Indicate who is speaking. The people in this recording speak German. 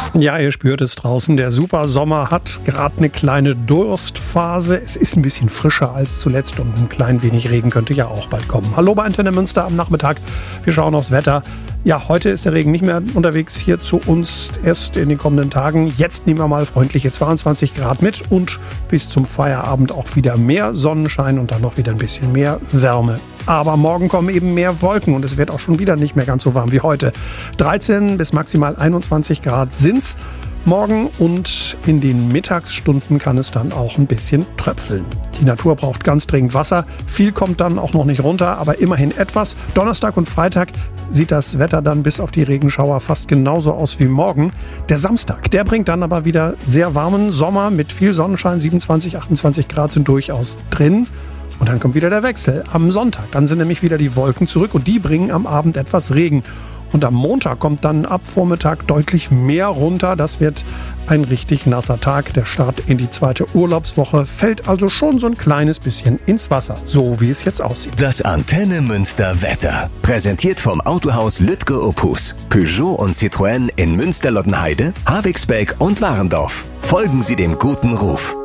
Speaker 1: Ja, ihr spürt es draußen. Der Supersommer hat gerade eine kleine Durstphase. Es ist ein bisschen frischer als zuletzt und ein klein wenig Regen könnte ja auch bald kommen. Hallo bei Antenne Münster am Nachmittag. Wir schauen aufs Wetter. Ja, heute ist der Regen nicht mehr unterwegs hier zu uns, erst in den kommenden Tagen. Jetzt nehmen wir mal freundliche 22 Grad mit und bis zum Feierabend auch wieder mehr Sonnenschein und dann noch wieder ein bisschen mehr Wärme. Aber morgen kommen eben mehr Wolken und es wird auch schon wieder nicht mehr ganz so warm wie heute. 13 bis maximal 21 Grad sind's morgen und in den Mittagsstunden kann es dann auch ein bisschen tröpfeln. Die Natur braucht ganz dringend Wasser. Viel kommt dann auch noch nicht runter, aber immerhin etwas. Donnerstag und Freitag sieht das Wetter dann bis auf die Regenschauer fast genauso aus wie morgen. Der Samstag, der bringt dann aber wieder sehr warmen Sommer mit viel Sonnenschein. 27, 28 Grad sind durchaus drin. Und dann kommt wieder der Wechsel am Sonntag. Dann sind nämlich wieder die Wolken zurück und die bringen am Abend etwas Regen. Und am Montag kommt dann ab Vormittag deutlich mehr runter. Das wird ein richtig nasser Tag. Der Start in die zweite Urlaubswoche fällt also schon so ein kleines bisschen ins Wasser. So wie es jetzt aussieht.
Speaker 2: Das Antenne Münster Wetter. Präsentiert vom Autohaus Lütke Opus. Peugeot und Citroën in Münster-Lottenheide, Havixbeck und Warendorf. Folgen Sie dem guten Ruf.